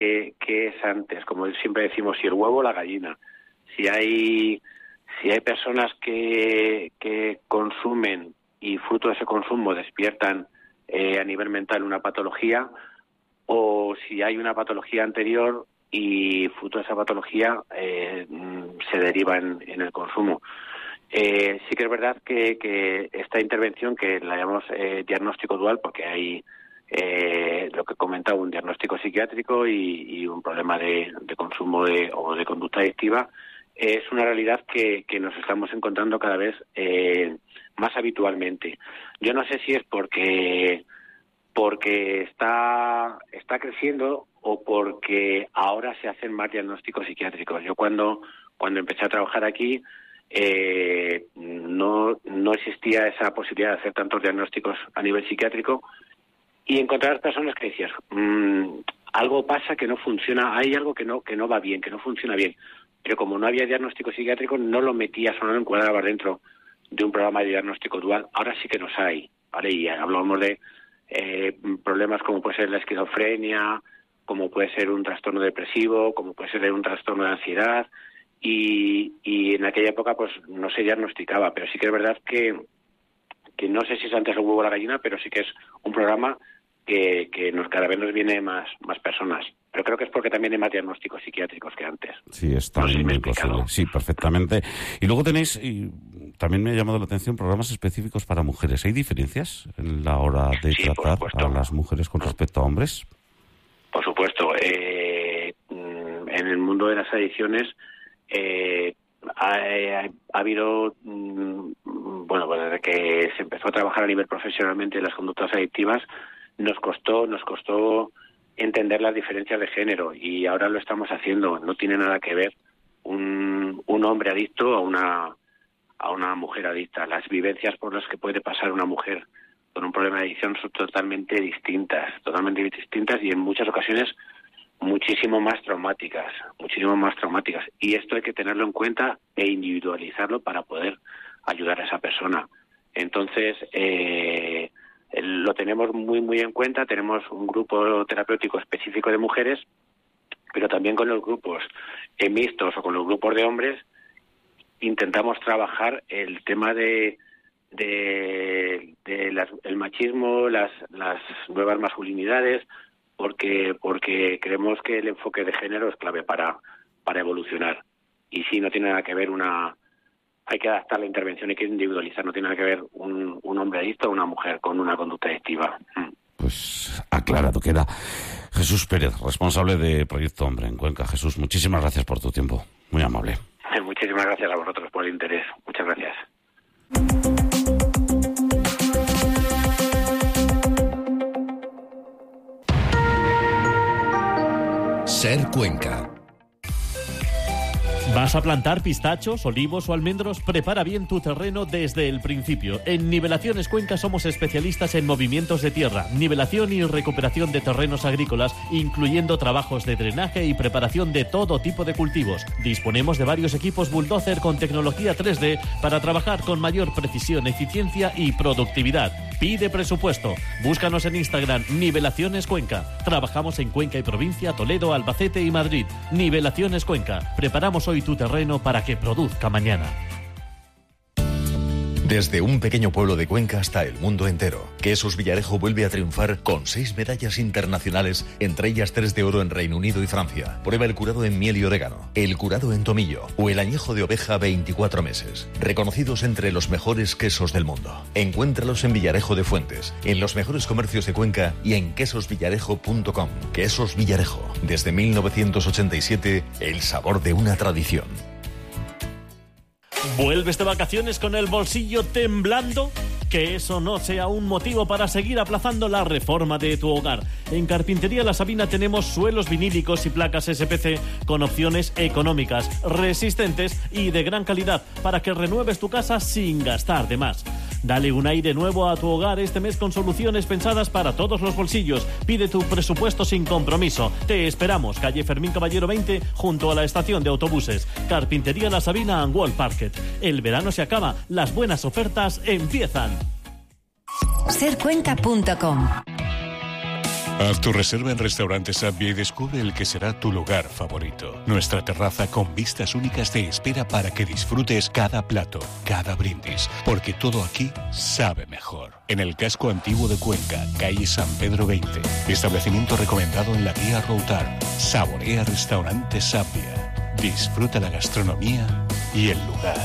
qué es antes, como siempre decimos, si el huevo o la gallina. Si hay personas que consumen y fruto de ese consumo despiertan a nivel mental una patología, o si hay una patología anterior y fruto de esa patología se deriva en el consumo. Sí que es verdad que esta intervención, que la llamamos diagnóstico dual, porque hay lo que comentaba, un diagnóstico psiquiátrico y un problema de consumo o de conducta adictiva, es una realidad que nos estamos encontrando cada vez más habitualmente. Yo no sé si es porque está creciendo o porque ahora se hacen más diagnósticos psiquiátricos. Yo cuando empecé a trabajar aquí no existía esa posibilidad de hacer tantos diagnósticos a nivel psiquiátrico, y encontrar personas que decías, algo pasa que no funciona, hay algo que no va bien, que no funciona bien. Pero como no había diagnóstico psiquiátrico, no lo metías o no lo encuadrabas dentro de un programa de diagnóstico dual. Ahora sí que los hay, ¿vale? Y hablamos de problemas como puede ser la esquizofrenia, como puede ser un trastorno depresivo, como puede ser un trastorno de ansiedad, y en aquella época pues no se diagnosticaba, pero sí que es verdad que no sé si es antes el huevo o la gallina, pero sí que es un programa que cada vez nos viene más personas. Pero creo que es porque también hay más diagnósticos psiquiátricos que antes. Sí, está muy posible. Sí, perfectamente. Y luego tenéis, y también me ha llamado la atención, programas específicos para mujeres. ¿Hay diferencias en la hora de tratar a las mujeres con respecto a hombres? Por supuesto. En el mundo de las adicciones ha habido, bueno, desde que se empezó a trabajar a nivel profesionalmente en las conductas adictivas, nos costó entender las diferencias de género, y ahora lo estamos haciendo. No tiene nada que ver un hombre adicto a una mujer adicta. Las vivencias por las que puede pasar una mujer con un problema de adicción son totalmente distintas, y en muchas ocasiones muchísimo más traumáticas. Y esto hay que tenerlo en cuenta e individualizarlo para poder ayudar a esa persona. Entonces, lo tenemos muy en cuenta. Tenemos un grupo terapéutico específico de mujeres, pero también con los grupos mixtos o con los grupos de hombres intentamos trabajar el tema de el machismo, las nuevas masculinidades, porque creemos que el enfoque de género es clave para evolucionar. Y sí, no tiene nada que ver hay que adaptar la intervención, hay que individualizar, no tiene nada que ver un hombre adicto o una mujer con una conducta adictiva. Pues aclarado queda. Jesús Pérez, responsable de Proyecto Hombre en Cuenca. Jesús, muchísimas gracias por tu tiempo. Muy amable. Muchísimas gracias a vosotros por el interés. Muchas gracias. Ser Cuenca. ¿Vas a plantar pistachos, olivos o almendros? Prepara bien tu terreno desde el principio. En Nivelaciones Cuenca somos especialistas en movimientos de tierra, nivelación y recuperación de terrenos agrícolas, incluyendo trabajos de drenaje y preparación de todo tipo de cultivos. Disponemos de varios equipos bulldozer con tecnología 3D para trabajar con mayor precisión, eficiencia y productividad. Pide presupuesto. Búscanos en Instagram, Nivelaciones Cuenca. Trabajamos en Cuenca y provincia, Toledo, Albacete y Madrid. Nivelaciones Cuenca. Preparamos hoy tu terreno para que produzca mañana. Desde un pequeño pueblo de Cuenca hasta el mundo entero, Quesos Villarejo vuelve a triunfar con 6 medallas internacionales, entre ellas 3 de oro en Reino Unido y Francia. Prueba el curado en miel y orégano, el curado en tomillo o el añejo de oveja 24 meses. Reconocidos entre los mejores quesos del mundo. Encuéntralos en Villarejo de Fuentes, en los mejores comercios de Cuenca y en quesosvillarejo.com. Quesos Villarejo, desde 1987, el sabor de una tradición. ¿Vuelves de vacaciones con el bolsillo temblando? Que eso no sea un motivo para seguir aplazando la reforma de tu hogar. En Carpintería La Sabina tenemos suelos vinílicos y placas SPC con opciones económicas, resistentes y de gran calidad para que renueves tu casa sin gastar de más. Dale un aire nuevo a tu hogar este mes con soluciones pensadas para todos los bolsillos. Pide tu presupuesto sin compromiso. Te esperamos, calle Fermín Caballero 20, junto a la estación de autobuses. Carpintería La Sabina and Wall Parket. El verano se acaba, las buenas ofertas empiezan. Sercuenca.com. Haz tu reserva en Restaurante Sabia y descubre el que será tu lugar favorito. Nuestra terraza con vistas únicas te espera para que disfrutes cada plato, cada brindis, porque todo aquí sabe mejor. En el casco antiguo de Cuenca, calle San Pedro 20. Establecimiento recomendado en la guía Routar. Saborea Restaurante Sabia. Disfruta la gastronomía y el lugar.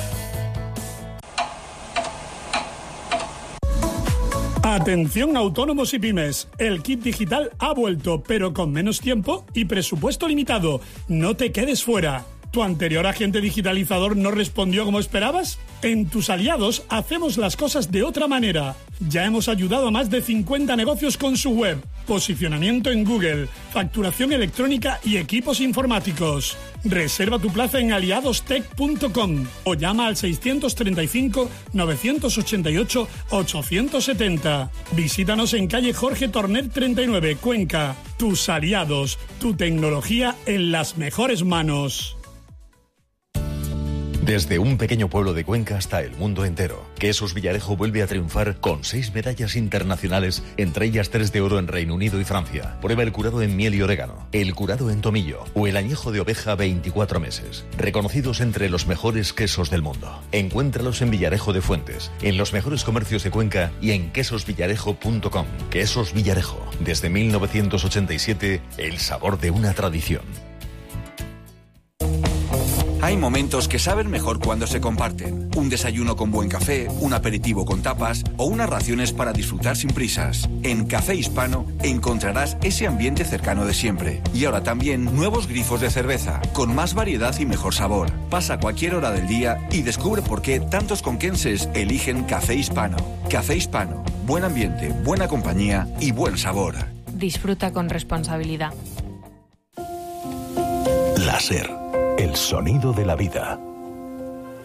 Atención autónomos y pymes, el kit digital ha vuelto, pero con menos tiempo y presupuesto limitado. No te quedes fuera. ¿Tu anterior agente digitalizador no respondió como esperabas? En Tus Aliados hacemos las cosas de otra manera. Ya hemos ayudado a más de 50 negocios con su web, posicionamiento en Google, facturación electrónica y equipos informáticos. Reserva tu plaza en aliadostech.com o llama al 635-988-870. Visítanos en calle Jorge Torner 39, Cuenca. Tus Aliados, tu tecnología en las mejores manos. Desde un pequeño pueblo de Cuenca hasta el mundo entero, Quesos Villarejo vuelve a triunfar con 6 medallas internacionales, entre ellas 3 de oro en Reino Unido y Francia. Prueba el curado en miel y orégano, el curado en tomillo o el añejo de oveja 24 meses. Reconocidos entre los mejores quesos del mundo. Encuéntralos en Villarejo de Fuentes, en los mejores comercios de Cuenca y en quesosvillarejo.com. Quesos Villarejo, desde 1987, el sabor de una tradición. Hay momentos que saben mejor cuando se comparten. Un desayuno con buen café, un aperitivo con tapas o unas raciones para disfrutar sin prisas. En Café Hispano encontrarás ese ambiente cercano de siempre. Y ahora también nuevos grifos de cerveza, con más variedad y mejor sabor. Pasa cualquier hora del día y descubre por qué tantos conquenses eligen Café Hispano. Café Hispano. Buen ambiente, buena compañía y buen sabor. Disfruta con responsabilidad. Láser. El sonido de la vida.